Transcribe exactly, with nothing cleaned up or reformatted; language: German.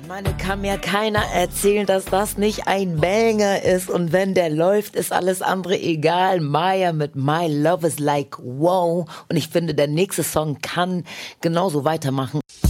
Meine, kann mir keiner erzählen, dass das nicht ein Banger ist. Und wenn der läuft, ist alles andere egal. Maya mit My Love is Like Wow. Und ich finde, der nächste Song kann genauso weitermachen.